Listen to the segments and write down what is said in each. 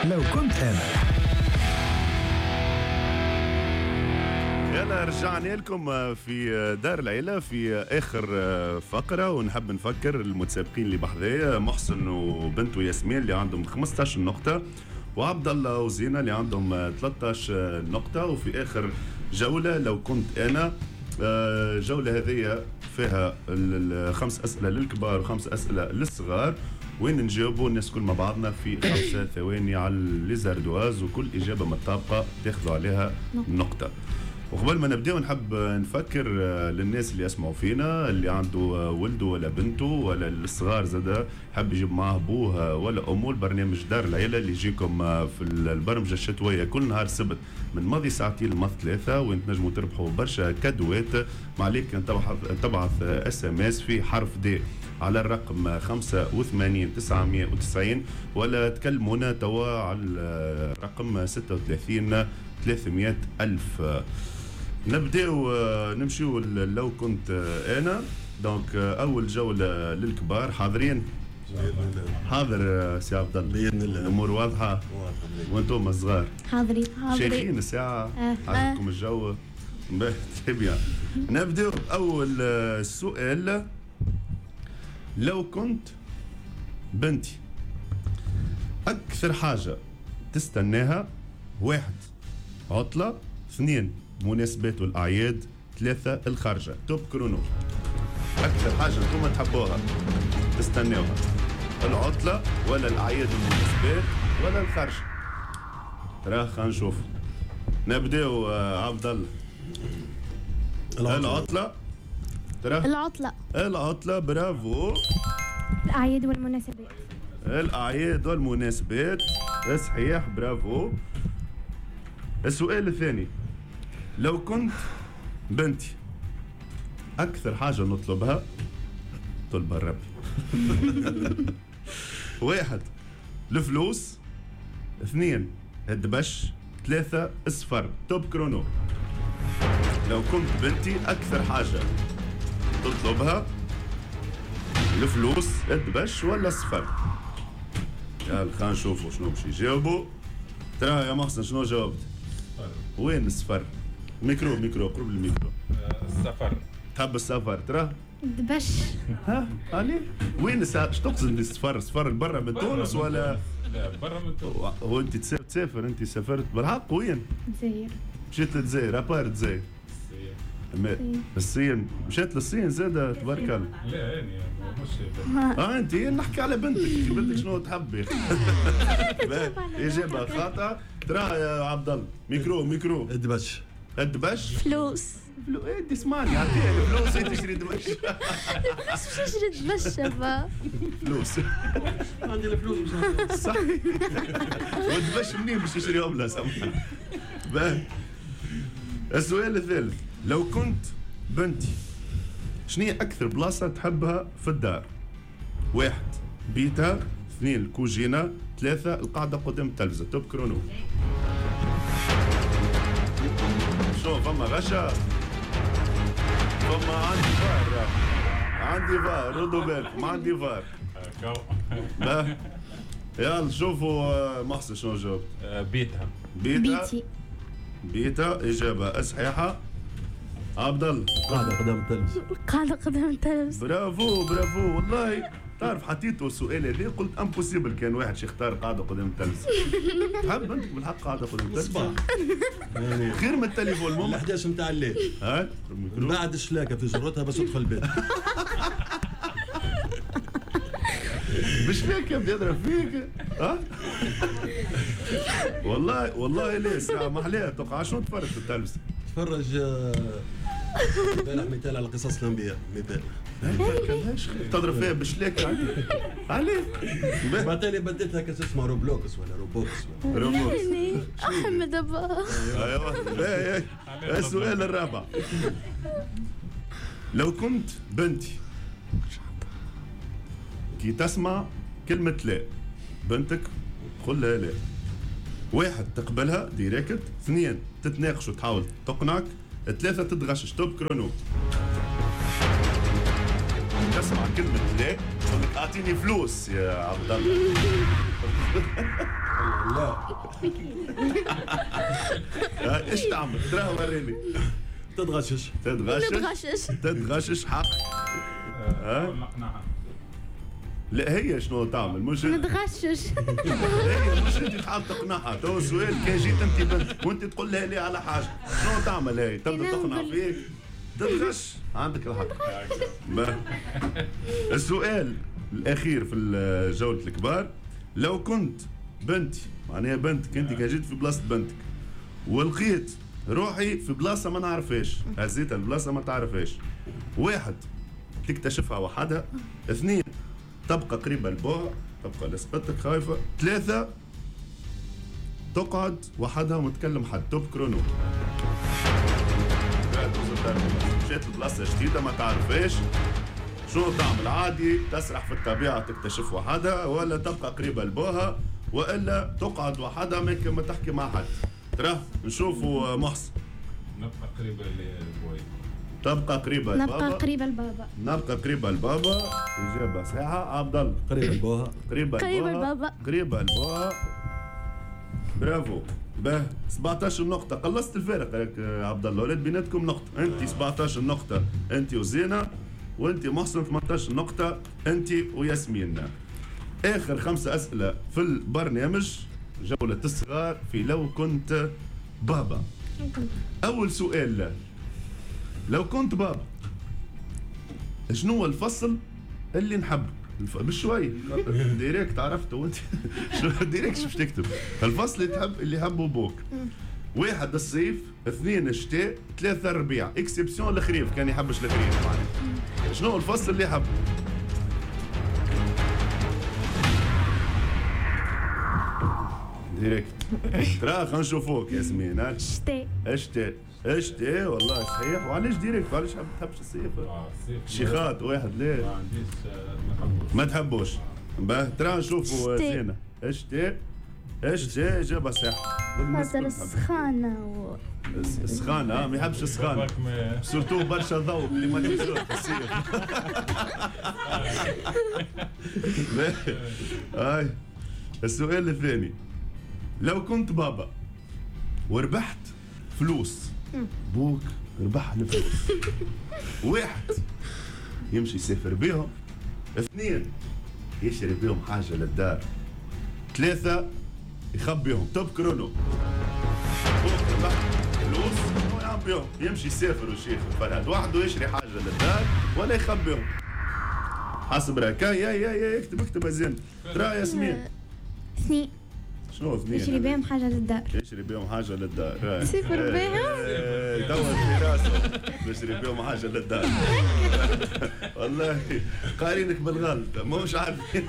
لو كنت أنا. يلا رجعنا لكم في دار العيلة في آخر فقرة، ونحب نفكر المتسابقين اللي بحذايا محسن وبنته ياسمين اللي عندهم 15 نقطة، وعبد الله وزينة اللي عندهم 13 نقطة. وفي آخر جولة لو كنت أنا، جولة هذه فيها 5 أسئلة للكبار و5 أسئلة للصغار، وين نجاوبوا الناس كل مع بعضنا في 5 ثواني على ليزاردواز، وكل إجابة مطابقة تاخذوا عليها نقطة. وقبل ما نبدأ نحب نفكر للناس اللي يسمعوا فينا، اللي عنده ولده ولا بنته ولا الصغار زادا حب يجيب معاه ابوه ولا امه، البرنامج دار العيلة اللي يجيكم في البرمجة الشتوية كل نهار سبت من ماضي ساعتين لماضي 3، وين تنجموا تربحوا برشا كادوات. ما عليك ان تبعث اس ام اس في حرف دي على الرقم 85 ولا تكلمونا توا على الرقم 36 300 ألف. نبداو نمشيو لو كنت أنا. دونك أول جولة للكبار، حاضرين؟ حاضر سي عبد الله؟ بإذن الله الأمور واضحة؟ وأنتم الصغار؟ حاضرين شايفين الساعة؟ عندكم الجو؟ بيان. نبداو أول سؤال. لو كنت بنتي، أكثر حاجة تستناها: 1 عطلة، 2 مناسبات والأعياد، 3 الخارجة. توب كرونو. أكثر حاجة أنتم تحبوها تستناوها، العطلة ولا الأعياد والمناسبات ولا الخارجة؟ ترى خلينا نشوف. نبداو عبد الله. العطلة. ترى العطلة برافو. الأعياد والمناسبات. الأعياد والمناسبات صحيح برافو. السؤال الثاني: لو كنت بنتي، أكثر حاجة نطلبها طلبها الرب. 1 الفلوس، 2 الدبش، 3 السفر. توب كرونو. لو كنت بنتي أكثر حاجة تطلبها الفلوس، الدبش ولا السفر؟ يلا خلينا نشوفوا شنو باش يجاوبوا. ترى يا محسن شنو جاوبت؟ وين السفر؟ ميكرو قرب الميكرو. السفر. تحب السفر؟ ترى دبش. ها علي وين السفر؟ ايش تقصد بالسفر؟ سفر برا من تونس ولا؟ لا برا من تونس. هو انت تسافر، انت سافرت بالحق وين؟ الجزائر. مشيت للجزائر؟ ابار الجزائر؟ الصين. مشيت للصين زاده تبارك الله. لا يعني مش انت نحكي على بنتك شنو تحب يا اخي. اجابه خاطئه. ترى يا عبد الله ميكرو الدبش. فلوس. انت اسمعني عطيها الفلوس، انت تشري دبش. الفلوس باش نشري دبش شباب. فلوس عندي الفلوس صح. والدبش منين باش تشريهم لها؟ سامحني. السؤال الثالث: لو كنت بنتي، شنو هي أكثر بلاصة تحبها في الدار؟ 1 بيتها، 2 الكوجينة، 3 القعدة قدام التلفزة. توب كرونو. شو فما غشا؟ فما عندي فار ردوا بالكم، عندي فار. يلا شوفوا محسن شنو جاوبت. بيتها إجابة صحيحة. عبد الله. قاعدة قدام التلفزة. برافو والله. تعرف حطيته السؤال هذا قلت امبوسيبل كان واحد يختار قاعدة قدام التلفزة. تحب انت بالحق قاعدة قدام التلفزة يعني خير من التليفون. المهم 11 متاع الليل بعد الشلاكة في جرتها بس ادخل البيت. بشلاكة بدي اضرب فيك. والله ليه ساعة محلية توقع شنو تفرج في التلفزة؟ تفرج امبارح مثال على قصص الانبياء. مثال تضرب فيها بشلاكة عليه. بعدين بديتها كاس اسمها روبوكس. احمد ابا. ايوه. السؤال الرابع: لو كنت بنتي، كي تسمع كلمة لا بنتك قل لها لا. 1 تقبلها ديريكت، 2 تتناقش وتحاول تقنعك، 3 تتغشش. توب كرونو. تسمع كلمة لا تقول لك اعطيني فلوس يا عبد الله. لا ايش تعمل؟ ترى وريني. تتغشش تتغشش حق. نقنعها. لا هي شنو تعمل؟ مش نتغشش. هي مش انت تحاول تقنعها. تو سؤال كان جيت انت بنت وانت تقول لها لي على حاجه، شنو تعمل هي؟ تبدا تقنع فيك تتغش. عندك الحق. السؤال الاخير في جوله الكبار، لو كنت بنتي معناها بنتك انت كان جيت في بلاصه بنتك ولقيت روحي في بلاصه ما نعرفهاش، هزيتها البلاصه ما تعرفهاش، واحد تكتشفها وحدها، اثنين تبقى قريبه لبوها تبقى لصقتك خايفه، ثلاثه تقعد وحدها وما تكلم حد. توب كرونو. مشيت لبلاصه جديده ما تعرفهاش، شو تعمل؟ عادي تسرح في الطبيعه تكتشف وحدها، ولا تبقى قريبه لبوها، والا تقعد وحدها ما تحكي مع حد. ترى نشوفوا محسن. نبقى قريبة لبوي. تبقى قريبة لبابا. نبقى قريبة لبابا. إجابة صحيحة. عبد الله. قريبة لبوها. قريبة لبابا. برافو. به 17 نقطة، قلصت الفارق يا عبد الله، ولاد بيناتكم نقطة، أنت 17 نقطة أنت وزينة، وأنت محسن 18 نقطة أنت وياسمين. آخر 5 أسئلة في البرنامج، جولة الصغار في لو كنت بابا. أول سؤال، لو كنت بابا شنو هو الفصل اللي نحب؟ بشوي ديريكت عرفته وانت ديريكت شو تكتب الفصل اللي تحب اللي يحبه بوك. 1 الصيف، 2 الشتاء، 3 الربيع، اكسبسيون الخريف كان يحبش الخريف معناها. شنو هو الفصل اللي يحبه؟ ديريكت. ترى خلينا نشوفوك ياسمين. الشتاء والله صحيح. وعلاش ديريكت؟ علاش ما تحبش الصيف؟ شيخات واحد ليه؟ ما عنديش ما تحبوش. ترى نشوفوا زينة. الشتاء إجابة صحيحة. خاطر السخانة السخانة ما يحبش السخانة. سورتو برشا ضوء اللي ما تشوف في الصيف. هاي السؤال الثاني، لو كنت بابا وربحت فلوس، بوك ربح الفلوس، 1 يمشي يسافر بيهم، 2 يشتري بيهم حاجة للدار، 3 يخبيهم. توب كرونو. بوك ربح فلوس ويعمل بيهم، يمشي يسافر الشيخ فرهد وحده يشتري حاجة للدار ولا يخبيهم حسب رايك. يا اكتب زين. ترى ياسمين 2 شنو 2؟ يشري بهم حاجة للدار. يشري بهم حاجة للدار. يسافر بهم؟ دور في راسه يشري بهم حاجة للدار. والله قارينك بالغلط مش عارفين.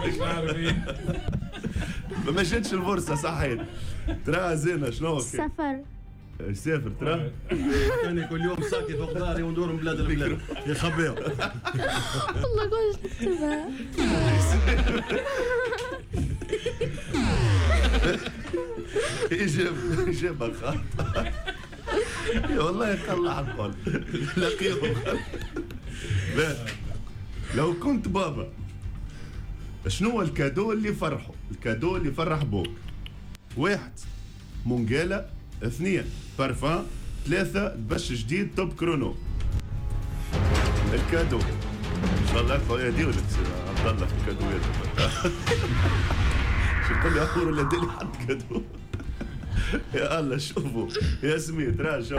ما جاتش الفرصة صحيح. ترى زينة شنو؟ السفر. يسافر ترى. كان كل يوم ساكي فوق داري وندور من بلاد البلاد يخبيهم. والله كنت نكتبها. إجابة خاطئة. والله يطلع القول لقيهم. لو كنت بابا شنو هو الكادو اللي يفرحه؟ الكادو اللي يفرح بوك. 1 مونجالا، 2 بارفان، 3 بش جديد. توب كرونو. الكادو ان شاء الله خويا ديولك عبد الله في الكادوات. شو تقول لي اخور ولا ديري حد كادو؟ يا الله شوفوا ياسمين ترى شوف.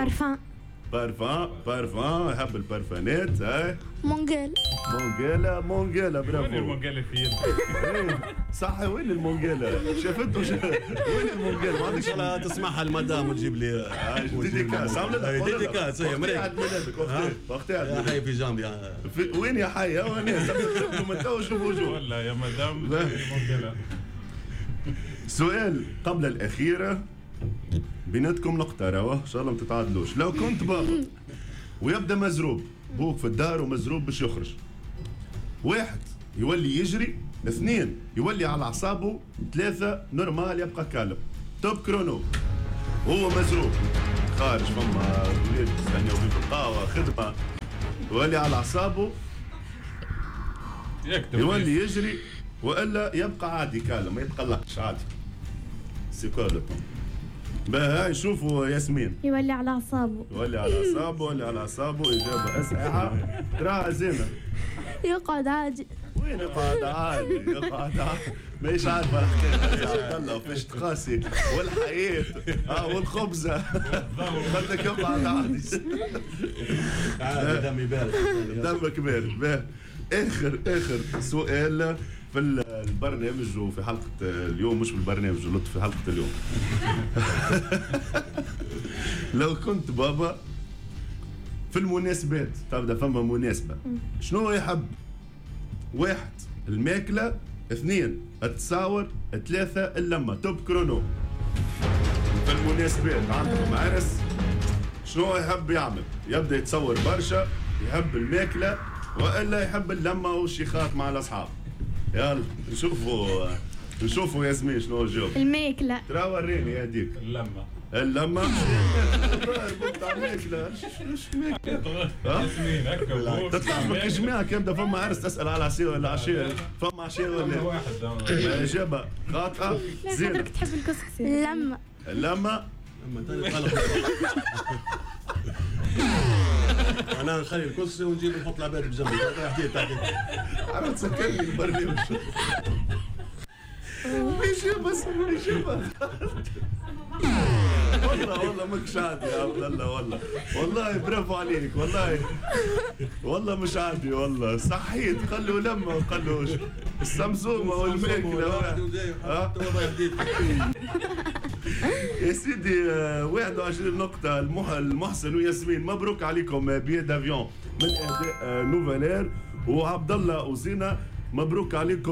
بارفان يحب البارفانات. هاي مونجالا برافو. وين المونجالا في يدك؟ صح وين المونجالا؟ شفتوا وين المونجالا؟ ما عندكش. لا تسمعها المدام وتجيب لي ديديكاس. ديديكاس هي مريض. عيد ميلادك وقتها يا حي في جنبي. وين يا حي؟ وانا شوفوا من تو شوفوا وجوه. ولا يا مدام المونجالا. سؤال قبل الأخيرة بيناتكم نقطة روا إن شاء الله ما تتعادلوش. لو كنت بابا ويبدأ مزروب بوك في الدار ومزروب باش يخرج، 1 يولي يجري، 2 يولي على أعصابه، 3 نورمال يبقى كالم. توب كرونو. هو مزروب خارج فما ولاد يستناو فيه في القهوة خدمة، يولي على أعصابه، يولي يجري، والا يبقى عادي كالم ما يتقلقش عادي. سي كوا لو طون؟ باهي شوفوا ياسمين يولي على أعصابه. ولي على اعصابه ولي على اعصابه اجابه اسعه تراها زينه. يقعد عادي. وين يقعد عادي يقعد عادي ماهيش عارفه الحكايه يا عبد الله وفاش تقاسي والحياه والخبزه بدك يقعد عادي دمي بارد دمك بارد. باهي اخر سؤال في البرنامج وفي حلقه اليوم، مش في البرنامج اللطف في حلقه اليوم. لو كنت بابا في المناسبات تبدا فما مناسبه شنو يحب؟ 1 الماكله، 2 التصاور، 3 اللمه. توب كرونو في المناسبات عندكم عرس شنو يحب يعمل؟ يبدا يتصور برشا، يحب الماكله والا يحب اللمه والشيخات مع الاصحاب. يلا نشوفوا ياسمين شنو جاوب. الماكلة. ترى وريني هذيك اللمه قلت على الماكله ايش ماكله؟ ياسمين هكا تطلع لك جماعه كان بدا فما عرس تسال على عشيه ولا عشيه، فما عشيه ولا واحد اجابه خاطئه. زين حضرتك تحب الكسكسي. لما. اللمه اما تاني خلق انا نخلي الكرسي ونجيب نحط العباد بجنبي حكيت عرفت سكرني البرنامج. اجابه والله ماكش عادي يا عبد الله والله برافو عليك والله مش عادي والله صحيت قال له لما وقال له السمسومه والماكله يا سيدي 21 نقطة المحسن وياسمين. مبروك عليكم بيي دافيون من اداء نوفالير، وعبد الله وزينة مبروك عليكم.